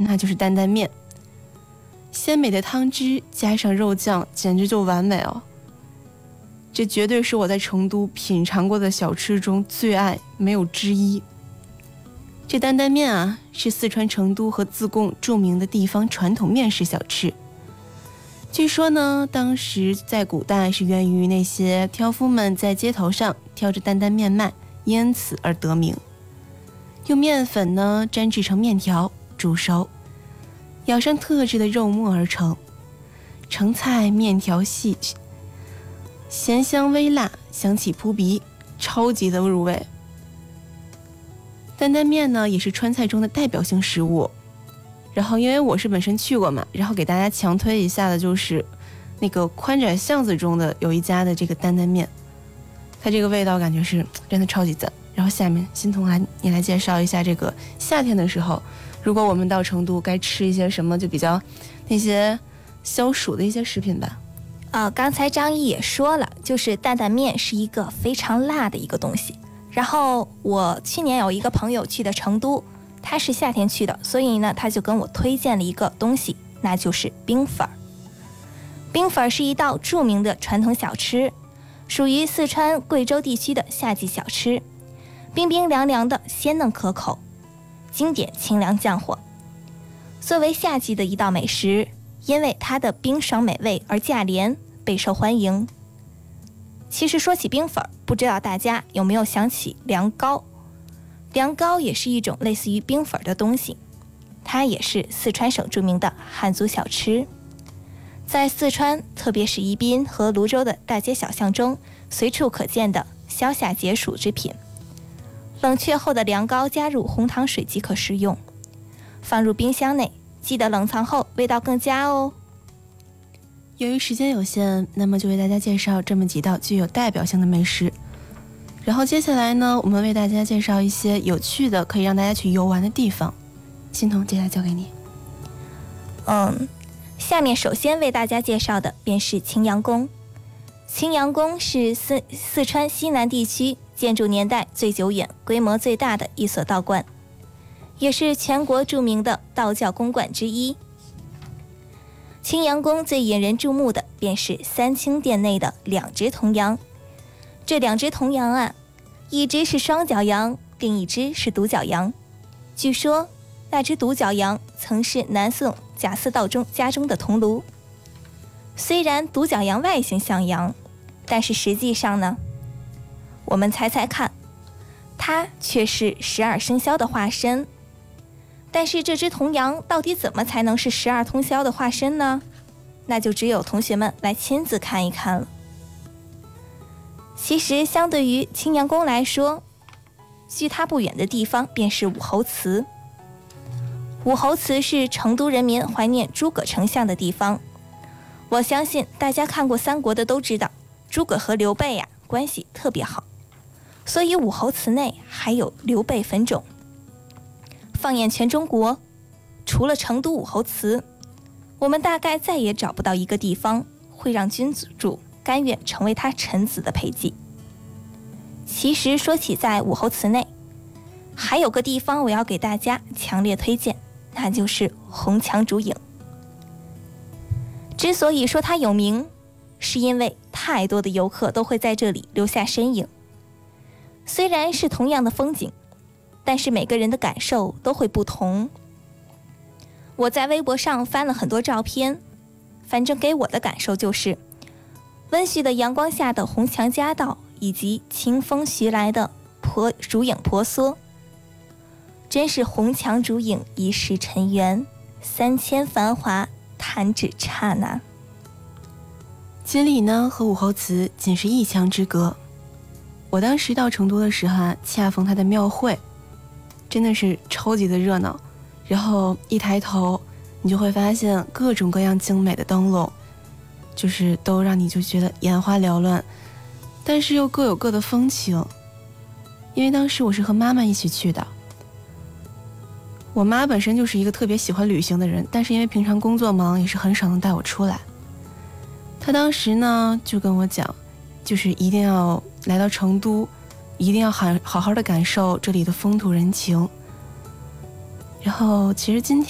那就是担担面。鲜美的汤汁加上肉酱，简直就完美哦。这绝对是我在成都品尝过的小吃中最爱，没有之一。这担担面啊，是四川成都和自贡著名的地方传统面食小吃。据说呢，当时在古代是源于那些挑夫们在街头上挑着担担面卖，因此而得名。用面粉呢粘制成面条，煮熟，舀上特制的肉末而成。成菜面条细，咸香微辣，香气扑鼻，超级的入味。担担面呢也是川菜中的代表性食物。然后因为我是本身去过嘛，然后给大家强推一下的就是那个宽窄巷子中的有一家的这个担担面，它这个味道感觉是真的超级赞。然后下面欣桐你来介绍一下这个夏天的时候，如果我们到成都该吃一些什么就比较那些消暑的一些食品吧。 刚才张毅也说了，就是担担面是一个非常辣的一个东西。然后我去年有一个朋友去的成都，他是夏天去的，所以呢他就跟我推荐了一个东西，那就是冰粉。冰粉是一道著名的传统小吃，属于四川贵州地区的夏季小吃，冰冰凉凉的，鲜嫩可口，经典清凉降火。作为夏季的一道美食，因为它的冰爽美味而价廉，备受欢迎。其实说起冰粉，不知道大家有没有想起凉糕？凉糕也是一种类似于冰粉的东西，它也是四川省著名的汉族小吃。在四川，特别是宜宾和泸州的大街小巷中，随处可见的消夏解暑之品。冷却后的凉糕加入红糖水即可食用，放入冰箱内，记得冷藏后味道更佳哦。 由于时间有限，那么就为大家介绍这么几道具有代表性的美食。然后接下来呢，我们为大家介绍一些有趣的可以让大家去游玩的地方。欣桐，接下来交给你。 下面首先为大家介绍的便是青羊宫。青羊宫是四川西南地区建筑年代最久远、规模最大的一所道观，也是全国著名的道教宫观之一。青羊宫最引人注目的便是三清殿内的两只铜羊。这两只铜羊啊，一只是双角羊，另一只是独角羊。据说那只独角羊曾是南宋贾似道家中的铜炉。虽然独角羊外形像羊，但是实际上呢，我们猜猜看，它却是12生肖的化身。但是这只铜羊到底怎么才能是12生肖的化身呢？那就只有同学们来亲自看一看了。其实相对于青羊宫来说，距它不远的地方便是武侯祠。武侯祠是成都人民怀念诸葛丞相的地方。我相信大家看过三国的都知道，诸葛和刘备关系特别好，所以武侯祠内还有刘备坟冢。放眼全中国，除了成都武侯祠，我们大概再也找不到一个地方会让君主甘愿成为他臣子的陪祭。其实说起在武侯祠内，还有个地方我要给大家强烈推荐，那就是红墙竹影。之所以说它有名，是因为太多的游客都会在这里留下身影。虽然是同样的风景，但是每个人的感受都会不同。我在微博上翻了很多照片，反正给我的感受就是温煦的阳光下的红墙夹道，以及清风徐来的竹影婆娑。真是红墙竹影一世尘缘，3000繁华弹指刹那。 锦里呢和武侯祠仅是一墙之隔。我当时到成都的时候恰逢它的庙会，真的是超级的热闹。然后一抬头，你就会发现各种各样精美的灯笼，就是都让你就觉得眼花缭乱，但是又各有各的风情。因为当时我是和妈妈一起去的，我妈本身就是一个特别喜欢旅行的人，但是因为平常工作忙，也是很少能带我出来。她当时呢就跟我讲，就是一定要来到成都，一定要好好的感受这里的风土人情。然后其实今天